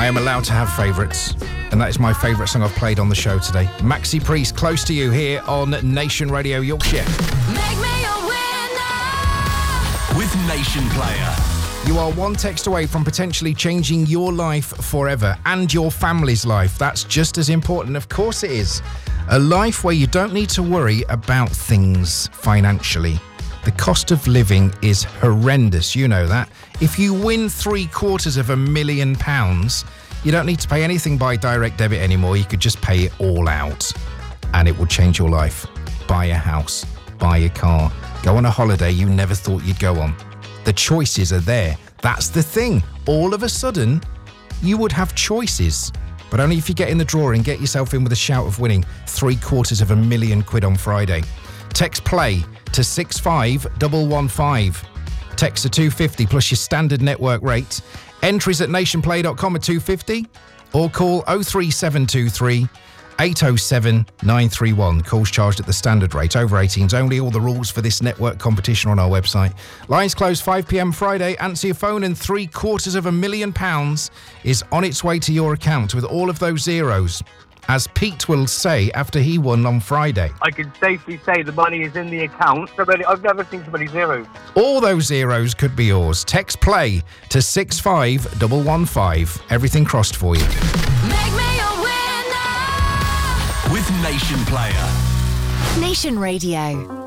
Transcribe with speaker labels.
Speaker 1: I am allowed to have favourites, and that is my favourite song I've played on the show today. Maxi Priest, Close to You, here on Nation Radio Yorkshire.
Speaker 2: Make me a winner
Speaker 3: with Nation Player.
Speaker 1: You are one text away from potentially changing your life forever and your family's life. That's just as important. Of course it is. A life where you don't need to worry about things financially. The cost of living is horrendous, you know that. If you win £750,000, you don't need to pay anything by direct debit anymore. You could just pay it all out and it will change your life. Buy a house, buy a car, go on a holiday you never thought you'd go on. The choices are there. That's the thing. All of a sudden, you would have choices. But only if you get in the draw and get yourself in with a shout of winning £750,000 on Friday. Text play to 65115. Text to 250 plus your standard network rate. Entries at nationplay.com at 250 or call 03723 807 931. Calls charged at the standard rate. Over 18s only. All the rules for this network competition on our website. Lines close 5 p.m. Friday. Answer your phone and £750,000 is on its way to your account with all of those zeros. As Pete will say after he won on Friday.
Speaker 4: I can safely say the money is in the account. I've never seen so many zeros.
Speaker 1: All those zeros could be yours. Text play to 65115. Everything crossed for you.
Speaker 2: Make me a winner
Speaker 3: with Nation Player.
Speaker 5: Nation Radio.